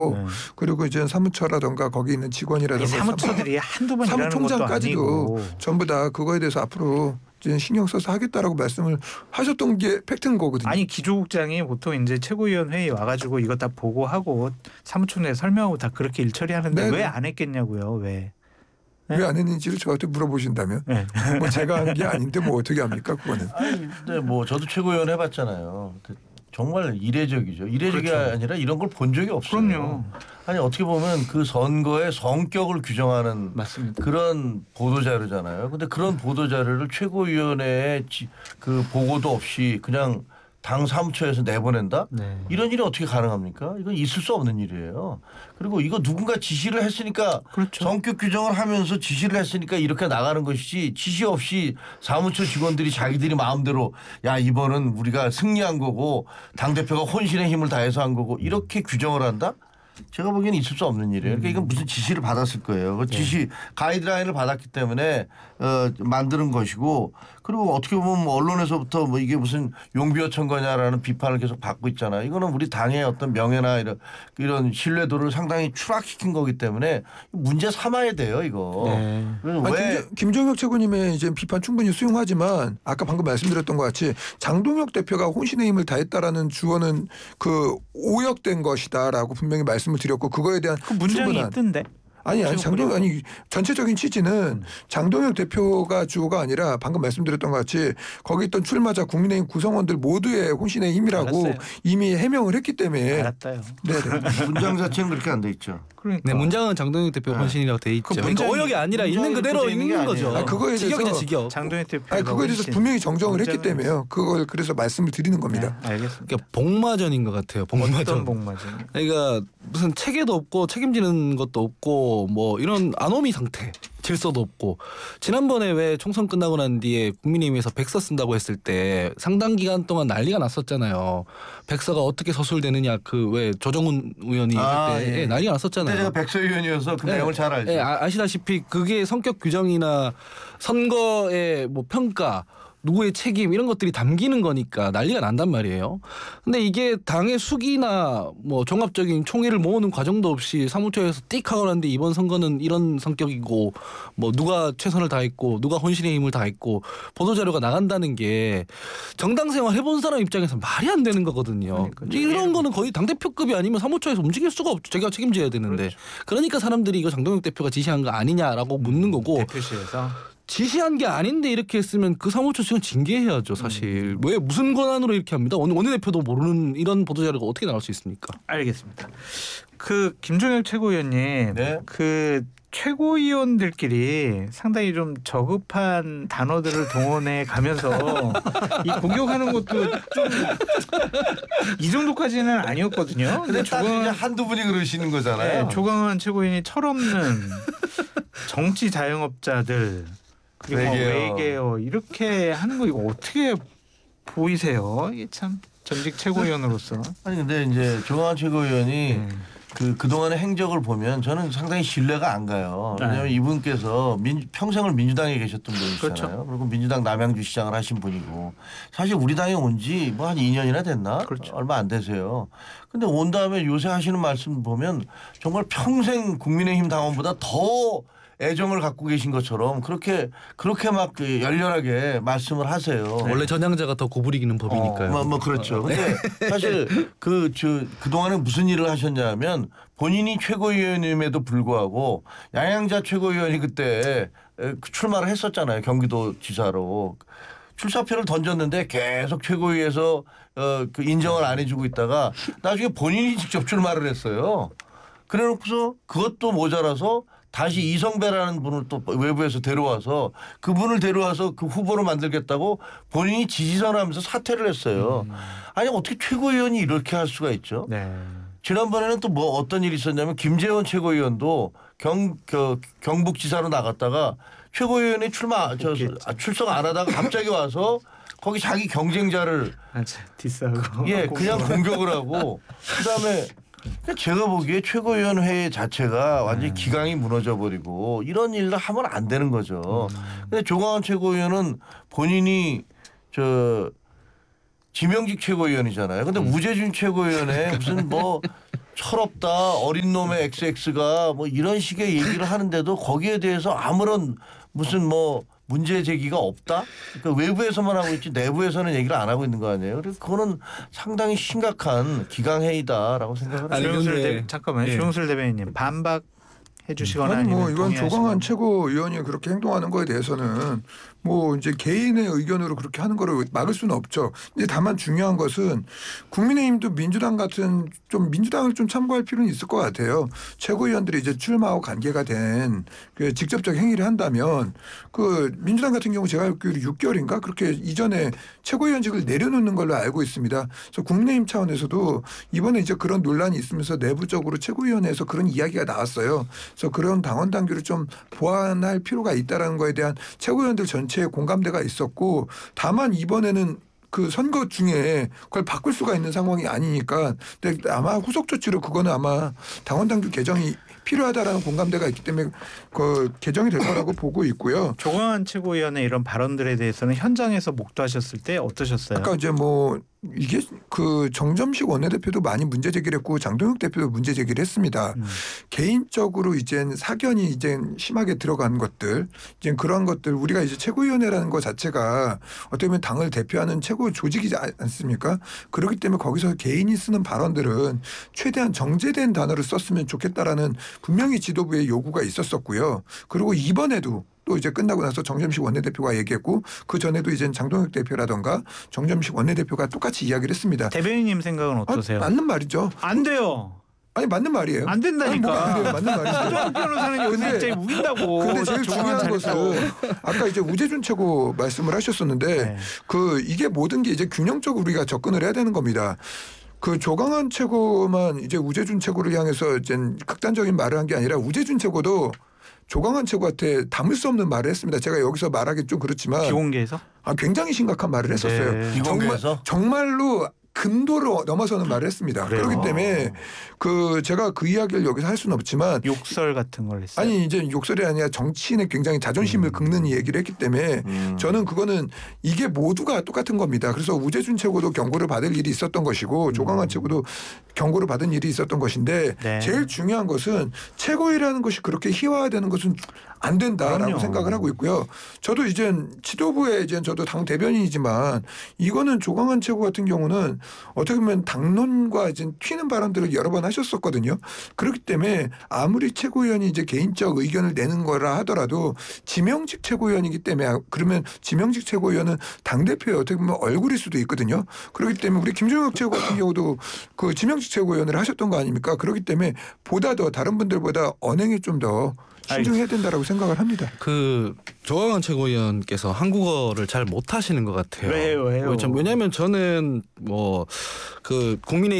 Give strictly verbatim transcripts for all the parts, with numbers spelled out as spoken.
네. 그리고 이제 사무처라든가 거기 있는 직원이라든가 사무처들이 한두 번 일하는 것도 아니고 전부 다 그거에 대해서 앞으로 이제 신경 써서 하겠다라고 말씀을 하셨던 게 팩트인 거거든요. 아니 기조국장이 보통 이제 최고위원 회의 와가지고 이거 다 보고하고 사무총장에 설명하고 다 그렇게 일 처리하는데 왜 안 했겠냐고요. 왜? 네? 왜 안 했는지를 저한테 물어보신다면 네. 뭐 제가 한 게 아닌데 뭐 어떻게 합니까 그거는. 아니 근데 뭐 저도 최고위원 해봤잖아요. 정말 이례적이죠. 이례적이 그렇죠. 아니라 이런 걸 본 적이 없어요. 그럼요. 아니 어떻게 보면 그 선거의 성격을 규정하는 맞습니다. 그런 보도 자료잖아요. 근데 그런 보도 자료를 최고위원회에 그 보고도 없이 그냥 당 사무처에서 내보낸다? 네. 이런 일이 어떻게 가능합니까? 이건 있을 수 없는 일이에요. 그리고 이거 누군가 지시를 했으니까 그렇죠. 성격 규정을 하면서 지시를 했으니까 이렇게 나가는 것이지 지시 없이 사무처 직원들이 자기들이 마음대로 야 이번은 우리가 승리한 거고 당대표가 혼신의 힘을 다해서 한 거고 이렇게 규정을 한다? 제가 보기에는 있을 수 없는 일이에요. 그러니까 이건 무슨 지시를 받았을 거예요. 그 지시 네. 가이드라인을 받았기 때문에 어, 만드는 것이고 그리고 어떻게 보면 뭐 언론에서부터 뭐 이게 무슨 용비어천 거냐라는 비판을 계속 받고 있잖아요. 이거는 우리 당의 어떤 명예나 이런 이런 신뢰도를 상당히 추락시킨 거기 때문에 문제 삼아야 돼요. 이거. 네. 그래서 아니, 왜 김, 김종혁 최고님의 이제 비판 충분히 수용하지만 아까 방금 말씀드렸던 것 같이 장동혁 대표가 혼신의 힘을 다했다라는 주어는 그 오역된 것이다라고 분명히 말씀을 드렸고 그거에 대한 그 문장이 충분한 있던데. 아니 아니 장동 아니 전체적인 취지는 음. 장동혁 대표가 주어가 아니라 방금 말씀드렸던 것 같이 거기 있던 출마자 국민의힘 구성원들 모두의 혼신의 힘이라고 알았어요. 이미 해명을 했기 때문에 알았다요. 네네. 문장 자체는 그렇게 안 돼 있죠. 그러니까. 네, 문장은 장동혁 대표 혼신이라고 돼 있죠. 그 그러니까 오역이 아니라 있는 그대로 있는 거죠. 아, 그거에 대해서 직역이죠, 직역. 장동혁 대표. 아니 그거에 대해서 분명히 정정을 했기 때문에요. 그걸 그래서 말씀을 드리는 겁니다. 네, 알겠습니다. 그러니까 복마전인 것 같아요. 복마전. 어떤 복마전? 그러니까 무슨 체계도 없고 책임지는 것도 없고 뭐 이런 아노미 상태. 질서도 없고 지난번에 왜 총선 끝나고 난 뒤에 국민의힘에서 백서 쓴다고 했을 때 상당 기간 동안 난리가 났었잖아요. 백서가 어떻게 서술되느냐 그 왜 조정훈 의원이 아, 그때 예. 난리가 났었잖아요. 그때 제가 백서 의원이어서 그 네. 내용을 잘 알죠. 네, 아시다시피 그게 성격 규정이나 선거의 뭐 평가 누구의 책임 이런 것들이 담기는 거니까 난리가 난단 말이에요. 근데 이게 당의 숙이나 뭐 종합적인 총회를 모으는 과정도 없이 사무처에서 띡 하고 났는데 이번 선거는 이런 성격이고 뭐 누가 최선을 다했고 누가 혼신의 힘을 다했고 보도자료가 나간다는 게 정당 생활 해본 사람 입장에서 말이 안 되는 거거든요. 그러니까 이런 거는 거의 당대표급이 아니면 사무처에서 움직일 수가 없죠. 제가 책임져야 되는데. 그렇죠. 그러니까 사람들이 이거 장동혁 대표가 지시한 거 아니냐라고 묻는 거고. 대표실에서. 지시한 게 아닌데 이렇게 했으면 그 사무처 지금 징계해야죠 사실. 음. 왜 무슨 권한으로 이렇게 합니다. 원내대표도 모르는 이런 보도자료가 어떻게 나올 수 있습니까? 알겠습니다. 그 김종혁 최고위원님 네. 그 최고위원들끼리 상당히 좀 저급한 단어들을 동원해 가면서 이 공격하는 것도 좀 이 정도까지는 아니었거든요. 근데 딱 이제 한두 분이 그러시는 거잖아요. 네, 조광원 최고위원이 철없는 정치 자영업자들 그리고 뭐 외계어 이렇게 하는 거 이거 어떻게 보이세요? 이게 참 전직 최고위원으로서. 아니 근데 이제 조광원 최고위원이 음. 그 그동안의 행적을 보면 저는 상당히 신뢰가 안 가요. 왜냐하면 네. 이분께서 민, 평생을 민주당에 계셨던 분이시잖아요. 그렇죠. 그리고 민주당 남양주 시장을 하신 분이고 사실 우리 당에 온 지 뭐 한 이 년이나 됐나? 그렇죠. 얼마 안 되세요. 근데 온 다음에 요새 하시는 말씀 보면 정말 평생 국민의힘 당원보다 더 애정을 갖고 계신 것처럼 그렇게 그렇게 막 열렬하게 말씀을 하세요. 원래 전향자가 더 고부리기는 법이니까요. 어, 뭐, 뭐 그렇죠. 근데 사실 그 저 그동안에 무슨 일을 하셨냐면 본인이 최고위원임에도 불구하고 양양자 최고위원이 그때 출마를 했었잖아요. 경기도 지사로. 출사표를 던졌는데 계속 최고위에서 어, 그 인정을 안 해주고 있다가 나중에 본인이 직접 출마를 했어요. 그래놓고서 그것도 모자라서 다시 이성배라는 분을 또 외부에서 데려와서 그분을 데려와서 그 후보로 만들겠다고 본인이 지지선하면서 사퇴를 했어요. 음. 아니 어떻게 최고위원이 이렇게 할 수가 있죠? 네. 지난번에는 또 뭐 어떤 일이 있었냐면 김재원 최고위원도 경, 겨, 경북지사로 나갔다가 최고위원이 출마 저, 출석 안 하다가 갑자기 와서 거기 자기 경쟁자를 맞아, 디스하고 예 그냥 공격을 하고 그다음에 제가 보기에 최고위원회 자체가 완전히 기강이 무너져 버리고 이런 일을 하면 안 되는 거죠. 근데 조광원 최고위원은 본인이 저 지명직 최고위원이잖아요. 근데 우재준 최고위원의 무슨 뭐 철없다 어린 놈의 엑스엑스가 뭐 이런 식의 얘기를 하는데도 거기에 대해서 아무런 무슨 뭐 문제 제기가 없다. 그러니까 외부에서만 하고 있지 내부에서는 얘기를 안 하고 있는 거 아니에요. 그래서 그거는 상당히 심각한 기강회의다라고 생각을 아니, 합니다. 조영술 근데- 대 잠깐만요. 예. 조영술 대변인님 반박 해주시거나 아니 뭐 아니면 이건 동의하시거나. 조광한 최고위원이 그렇게 행동하는 거에 대해서는 뭐 이제 개인의 의견으로 그렇게 하는 거를 막을 수는 없죠. 근데 다만 중요한 것은 국민의힘도 민주당 같은 좀 민주당을 좀 참고할 필요는 있을 것 같아요. 최고위원들이 이제 출마하고 관계가 된 그 직접적 행위를 한다면 그 민주당 같은 경우 제가 알기로 육 개월인가 그렇게 이전에 최고위원직을 내려놓는 걸로 알고 있습니다. 그래서 국민의힘 차원에서도 이번에 이제 그런 논란이 있으면서 내부적으로 최고위원회에서 그런 이야기가 나왔어요. 그래서 그런 당원 당규를 좀 보완할 필요가 있다라는 거에 대한 최고위원들 전체의 공감대가 있었고 다만 이번에는 그 선거 중에 그걸 바꿀 수가 있는 상황이 아니니까 근데 아마 후속 조치로 그거는 아마 당원 당규 개정이 필요하다라는 공감대가 있기 때문에 그 개정이 될 거라고 보고 있고요. 조광한 최고위원의 이런 발언들에 대해서는 현장에서 목도하셨을 때 어떠셨어요? 아까 이제 뭐 이게 그 정점식 원내대표도 많이 문제 제기를 했고 장동혁 대표도 문제 제기를 했습니다. 음. 개인적으로 이젠 사견이 이젠 심하게 들어간 것들, 이제 그런 것들 우리가 이제 최고위원회라는 것 자체가 어떻게 보면 당을 대표하는 최고 조직이지 않습니까? 그렇기 때문에 거기서 개인이 쓰는 발언들은 최대한 정제된 단어를 썼으면 좋겠다라는 분명히 지도부의 요구가 있었었고요. 그리고 이번에도 또 이제 끝나고 나서 정점식 원내대표가 얘기했고 그 전에도 이제 장동혁 대표라던가 정점식 원내대표가 똑같이 이야기를 했습니다. 대변인님 생각은 어떠세요? 아, 맞는 말이죠. 안 돼요. 아니 맞는 말이에요. 안 된다니까. 아니, 뭐가 안 돼요. 맞는 말이죠. 조광 변호사는 여기서 근데- 입장이 우긴다고. 근데 제일 조광한 중요한 잘했다고. 것은 아까 이제 우재준 최고 말씀을 하셨었는데 네. 그 이게 모든 게 이제 균형적으로 우리가 접근을 해야 되는 겁니다. 그 조광한 최고만 이제 우재준 최고를 향해서 이제 극단적인 말을 한 게 아니라 우재준 최고도 조광한 최고한테 담을 수 없는 말을 했습니다. 제가 여기서 말하기 좀 그렇지만 비공개에서? 아, 굉장히 심각한 말을 했었어요. 네. 비공개에서? 정말, 정말로 금도를 넘어서는 말을 했습니다. 그래요? 그렇기 때문에 그 제가 그 이야기를 여기서 할 수는 없지만 욕설 같은 걸 했어요. 아니 이제 욕설이 아니라 정치인의 굉장히 자존심을 음. 긁는 얘기를 했기 때문에 음. 저는 그거는 이게 모두가 똑같은 겁니다. 그래서 우재준 최고도 경고를 받을 일이 있었던 것이고 조광한 최고도 경고를 받은 일이 있었던 것인데 네. 제일 중요한 것은 최고위라는 것이 그렇게 희화화되는 것은 안 된다라고 그럼요. 생각을 하고 있고요. 저도 이제 지도부에 이제 저도 당 대변인이지만 이거는 조광한 최고 같은 경우는 어떻게 보면 당론과 이제 튀는 발언들을 여러 번 하셨었거든요. 그렇기 때문에 아무리 최고위원이 이제 개인적 의견을 내는 거라 하더라도 지명직 최고위원이기 때문에 그러면 지명직 최고위원은 당대표의 어떻게 보면 얼굴일 수도 있거든요. 그렇기 때문에 우리 김종혁 최고 같은 경우도 그 지명직 최고위원을 하셨던 거 아닙니까? 그렇기 때문에 보다 더 다른 분들보다 언행에 좀 더 신중해야 된다라고 생각을 합니다. 그 조광한 최고위원께서 한국어를 잘 못하시는 것 같아요. 왜요, 왜요? 왜냐하면 저는 뭐 그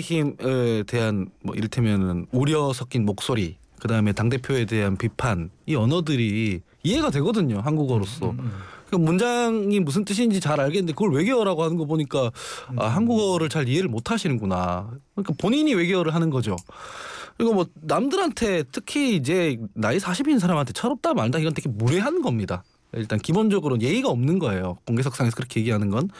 국민의힘에 대한 뭐 이를테면은 우려 섞인 목소리, 그 다음에 당 대표에 대한 비판, 이 언어들이 이해가 되거든요, 한국어로서. 음. 그 문장이 무슨 뜻인지 잘 알겠는데 그걸 외계어라고 하는 거 보니까 아, 한국어를 잘 이해를 못 하시는구나. 그러니까 본인이 외계어를 하는 거죠. 그리고 뭐 남들한테 특히 이제 나이 사십인 사람한테 철없다 말다 이건 되게 무례한 겁니다. 일단 기본적으로 예의가 없는 거예요. 공개석상에서 그렇게 얘기하는 건.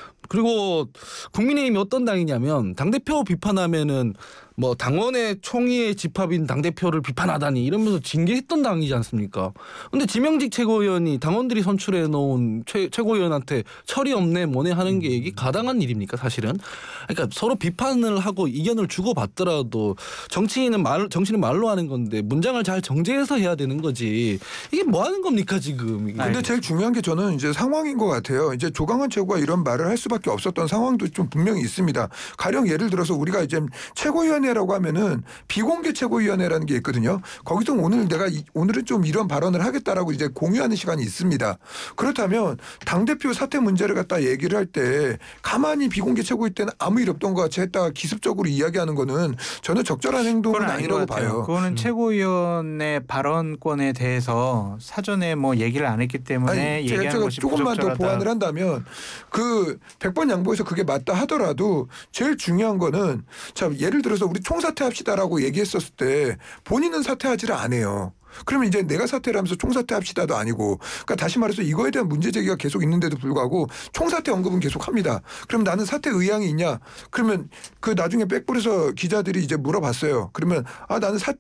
그리고 국민의힘이 어떤 당이냐면 당대표 비판하면은 뭐 당원의 총의의 집합인 당대표를 비판하다니 이러면서 징계했던 당이지 않습니까? 근데 지명직 최고위원이 당원들이 선출해 놓은 최, 최고위원한테 철이 없네 뭐네 하는 게 이게 가당한 일입니까 사실은? 그러니까 서로 비판을 하고 이견을 주고받더라도 정치인은 말 정치는 말로 하는 건데 문장을 잘 정제해서 해야 되는 거지. 이게 뭐 하는 겁니까 지금? 이게. 근데 제일 중요한 게 저는 이제 상황인 것 같아요. 이제 조광한 최고가 이런 말을 할 수밖에 없었던 상황도 좀 분명히 있습니다. 가령 예를 들어서 우리가 이제 최고위원회라고 하면은 비공개 최고위원회라는 게 있거든요. 거기서 오늘 내가 이, 오늘은 좀 이런 발언을 하겠다라고 이제 공유하는 시간이 있습니다. 그렇다면 당 대표 사퇴 문제를 갖다 얘기를 할 때 가만히 비공개 최고위 때는 아무 일 없던 것 같이 했다가 기습적으로 이야기하는 거는 저는 적절한 행동은 그건 아닌 아니라고 것 같아요. 봐요. 그거는 음. 최고위원의 발언권에 대해서 사전에 뭐 얘기를 안 했기 때문에 아니, 제가, 얘기하는 제가 것이 조금만 더 부적절하다. 보완을 한다면 그 백 번 양보해서 그게 맞다 하더라도 제일 중요한 거는 자 예를 들어서 우리 총사퇴합시다라고 얘기했었을 때 본인은 사퇴하지를 않아요. 그러면 이제 내가 사퇴를 하면서 총사퇴 합시다도 아니고 그러니까 다시 말해서 이거에 대한 문제 제기가 계속 있는데도 불구하고 총사퇴 언급은 계속 합니다. 그럼 나는 사퇴 의향이 있냐? 그러면 그 나중에 백볼에서 기자들이 이제 물어봤어요. 그러면 아 나는 사퇴